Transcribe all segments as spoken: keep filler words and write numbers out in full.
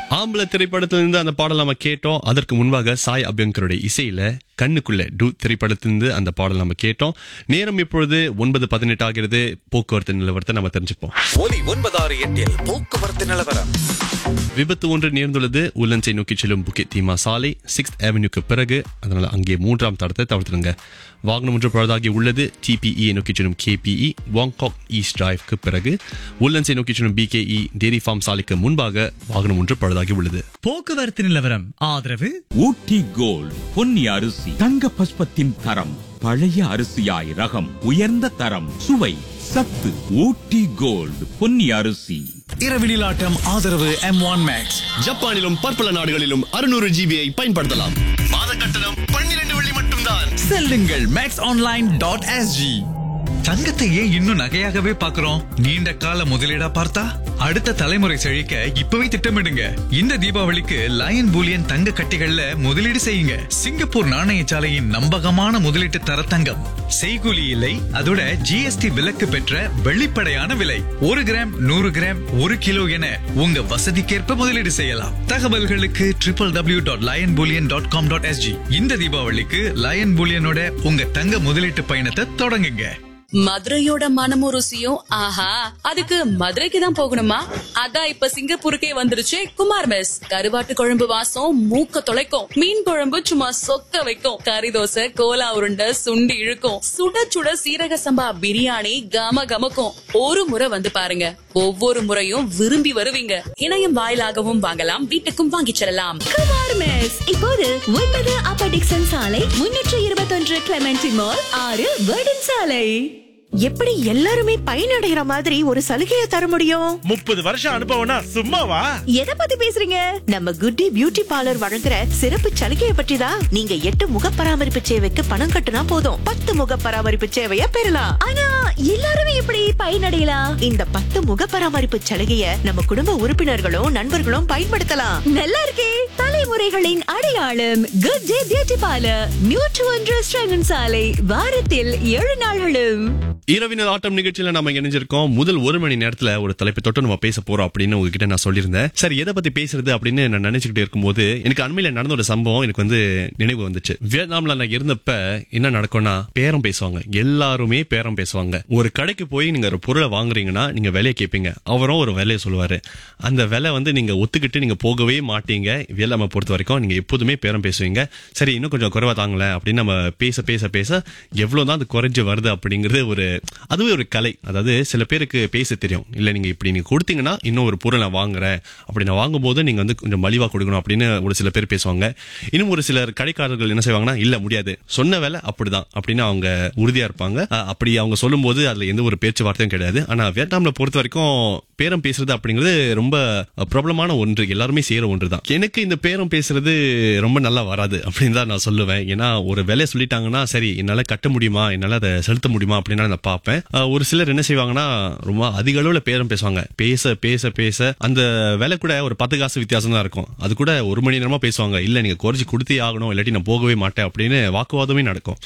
ஆம்பளை திரைப்படத்திலிருந்து அந்த பாடல் நம்ம கேட்டோம். அதற்கு முன்பாக சாய் அபியங்கருடைய இசையில கண்ணுக்குள்ள டூ திரைப்படத்திலிருந்து அந்த பாடல் நம்ம கேட்டோம். நேரம் இப்பொழுது ஒன்பது பதினெட்டு ஆகிறது. போக்குவரத்து நிலவரத்தை நம்ம தெரிஞ்சுப்போம். ஒலி ஒன்பதாறு எட்டில் போக்குவரத்து நிலவரம். விபத்து ஒன்று நேர்ந்துள்ளது. உல்லன்சை நோக்கி செல்லும் புக்கிட் தீமா சாலை சிக்ஸ்த் அவென்யூக்கு பிறகு. அதனால அங்கே மூன்றாம் தடத்தை தவிர்த்துருங்க. வாகனம் ஒன்று பழுதாகி உள்ளது. டிபிஇ நோக்கி செல்லும் கேபிஇ வாங்காக் ஈஸ்ட் டிரைவ்க்கு பிறகு. உல்லன்சை நோக்கி செல்லும் பிகேஇ டேரி ஃபார்ம் சாலைக்கு முன்பாக வாகனம் ஒன்று பழுதாகி உள்ளது. போக்குவரத்து நிலவரம் ஆதரவு ஊட்டி கோல்ட் பொன்னி அரிசி தங்க பஸ்பத்தின் தரம். பழைய அரிசியாய் ரகம் உயர்ந்த தரம் சுவை சத்து. ஊட்டி கோல்ட் பொன்னி அரிசி. இரவினில் ஆட்டம் ஆதரவு எம் ஒன் மேக்ஸ். ஜப்பானிலும் பற்பல நாடுகளிலும் அறுநூறு ஜிபியை பயன்படுத்தலாம். மாத கட்டணம் பன்னிரண்டு வெள்ளி மட்டும்தான். செல்லுங்கள் மேக்ஸ் ஆன்லைன் டாட் எஸ்ஜி. தங்கத்தை ஏன் இன்னும் நகையாகவே பார்க்கிறோம்? நீண்ட கால முதலீடா பார்த்தா அடுத்த தலைமுறை செழிக்க இப்பவே திட்டமிடுங்க. இந்த தீபாவளிக்கு லயன் பூலியன் தங்க கட்டிகள்ல முதலீடு செய்யுங்க. சிங்கப்பூர் நாணயசாலையின் நம்பகமான முதலீட்டு தர தங்கம். செய்கூலி இல்லை, அதோட ஜிஎஸ்டி விலக்கு பெற்ற வெளிப்படையான விலை. ஒரு கிராம் நூறு கிராம் ஒரு கிலோ என உங்க வசதிக்கேற்ப முதலீடு செய்யலாம். தகவல்களுக்கு triple W dot line Boolean dot com dot SG. இந்த தீபாவளிக்கு லயன் பூலியனோட உங்க தங்க முதலீட்டு பயணத்தை தொடங்குங்க. மதுரையோட மனமும் ருசியும் ஆஹா, அதுக்கு மதுரைக்கு தான் போகணுமா? அதான் இப்ப சிங்கப்பூருக்கே வந்துருச்சு குமார் மெஸ். கருவாட்டு குழம்பு வாசம் மூக்க தொலைக்கும். மீன் குழம்பு சும்மா சொக்க வைக்கும். கறி தோசை கோலா உருண்டை சுண்டி இழுக்கும். சுட சுட சீரக சம்பா பிரியாணி கம கமக்கும். ஒரு முறை வந்து பாருங்க, ஒவ்வொரு முறையும் விரும்பி வருவீங்க. இணையம் வாயிலாகவும் வாங்கலாம், வீட்டுக்கும் வாங்கிச் செல்லலாம். குமார் மெஸ் இப்போது ஒன்பது அப்பர் டிக்சன் சாலை, முன்னூற்று இருபத்தொன்று கிளமெண்டி மால், ஆறு வேர்டன் சாலை. எப்படி எல்லாருமே பயனடைகிற மாதிரி ஒரு சலுகையை தர முடியும்? முப்பது வருஷம் அனுபவம்னா சும்மாவா? எதை பத்தி பேசுறீங்க? நம்ம குட்டி பியூட்டி பார்லர் வழங்குற சிறப்பு சலுகையை பற்றி தான். நீங்க எட்டு முக பராமரிப்பு சேவைக்கு பணம் கட்டுனா போதும், பத்து முக பராமரிப்பு சேவையை பெறலாம். ஆனா எல்லாருமே எப்படி பயனடையலாம்? இந்த பத்து முக பராமரிப்பு சலுகையை நம்ம குடும்ப உறுப்பினர்களும் நண்பர்களும் பயன்படுத்தலாம். நல்லா இருக்கே. தலைமுறைகளின் அடையாளம் குட் டே பியூட்டி பார்லர், நூற்று ஒன்று ஸ்ரங்கன் சாலை, வாரத்தில் ஏழு நாள்களும். இரவினல் ஆட்டம் நிகழ்ச்சியில நம்ம இணைஞ்சிருக்கோம். முதல் ஒரு மணி நேரத்துல ஒரு தலைப்பை தொட்டு நம்ம பேச போறோம் அப்படின்னு உங்ககிட்ட நான் சொல்லியிருந்தேன். சரி, எதை பத்தி பேசுறது அப்படின்னு நான் நினைச்சுக்கிட்டு இருக்கும்போது எனக்கு அண்மையில நடந்த ஒரு சம்பவம் எனக்கு வந்து நினைவு வந்துச்சு. வியட்நாம்ல நான் இருந்தப்ப என்ன நடக்கும்னா, பேரம் பேசுவாங்க. எல்லாருமே பேரம் பேசுவாங்க. ஒரு கடைக்கு போய் நீங்க ஒரு பொருளை வாங்குறீங்கன்னா நீங்க விலையை கேட்பீங்க. அவரும் ஒரு விலையை சொல்லுவாரு. அந்த விலை வந்து நீங்க ஒத்துக்கிட்டு நீங்க போகவே மாட்டீங்க. வியட்நாமை பொறுத்த வரைக்கும் நீங்க எப்போதுமே பேரம் பேசுவீங்க. சரி, இன்னும் கொஞ்சம் குறைவா தாங்கல அப்படின்னு நம்ம பேச பேச பேச எவ்வளவுதான் அது குறைஞ்சு வருது அப்படிங்கிறது ஒரு அதுவே ஒரு கலை. அதாவது சில பேருக்கு பேச தெரியும். இல்ல நீங்க இப்படி நீங்க கொடுத்தீங்கன்னா இன்னும் ஒரு பொருள் நான் வாங்குறேன், அப்படி நான் வாங்கும் போது நீங்க வந்து கொஞ்சம் மலிவா கொடுக்கணும் அப்படின்னு ஒரு சில பேர் பேசுவாங்க. இன்னும் ஒரு சிலர் கடைக்காரர்கள் என்ன செய்வாங்கன்னா, இல்ல முடியாது, சொன்ன வேலை அப்படிதான் அப்படின்னு அவங்க உறுதியா இருப்பாங்க. அப்படி அவங்க சொல்லும் போது அதுல எந்த ஒரு பேச்சுவார்த்தையும் கிடையாது. ஆனா வியட்நாம்ல பொறுத்த வரைக்கும் பேரம் பேசுறது அப்படிங்கிறது ரொம்ப பிரபலமான ஒன்று, எல்லாருமே செய்யற ஒன்று தான். எனக்கு இந்த பேரம் பேசுறது ரொம்ப நல்லா வராது அப்படின்னு தான் நான் சொல்லுவேன். ஏன்னா ஒரு வேலையை சொல்லிட்டாங்கன்னா, சரி என்னால கட்ட முடியுமா, என்னால அதை செலுத்த முடியுமா அப்படின்னு நான் பார்ப்பேன். ஒரு சிலர் என்ன செய்வாங்கன்னா, ரொம்ப அதிக அளவுல பேரம் பேசுவாங்க. பேச பேச பேச அந்த வேலை கூட ஒரு பத்து காசு வித்தியாசம் தான் இருக்கும். அது கூட ஒரு மணி நேரமா பேசுவாங்க. இல்ல நீங்க குறைச்சி கொடுத்தே ஆகணும், இல்லாட்டி நான் போகவே மாட்டேன் அப்படின்னு வாக்குவாதமே நடக்கும்.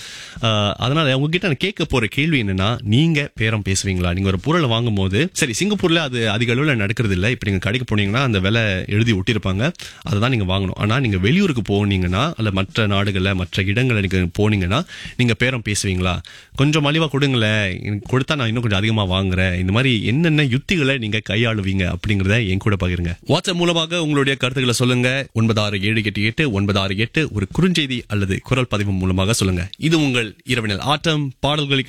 அதனால உங்ககிட்ட நான் கேட்க போற கேள்வி என்னன்னா, நீங்க பேரம் பேசுவீங்களா? நீங்க ஒரு பொருளை வாங்கும் போது, சரி சிங்கப்பூர்ல அது அதிக அளவுல நடக்கிறது இல்ல. இப்ப நீங்க கடைக்கு போனீங்கன்னா அந்த விலை எழுதி ஒட்டிருப்பாங்க, அதுதான் நீங்க வாங்கணும். ஆனா நீங்க வெளியூருக்கு போனீங்கன்னா, அல்ல மற்ற நாடுகள்ல மற்ற இடங்கள்ல நீங்க போனீங்கன்னா நீங்க பேரம் பேசுவீங்களா? கொஞ்சம் மலிவா கொடுங்களேன், கொடுத்தா நான் இன்னும் கொஞ்சம் அதிகமா வாங்குறேன். இந்த மாதிரி என்னென்ன யுத்திகளை நீங்க கையாளுவீங்க அப்படிங்கறத என் கூட பகிருங்க. வாட்ஸ்அப் மூலமாக உங்களுடைய கருத்துக்களை சொல்லுங்க. ஒன்பது ஆறு ஏழு எட்டு எட்டு ஒன்பது ஆறு எட்டு ஒரு குறுஞ்செய்தி அல்லது குரல் பதிவு மூலமாக சொல்லுங்க. இது உங்கள் இரவினல் ஆட்டம். பாடல்களுக்கு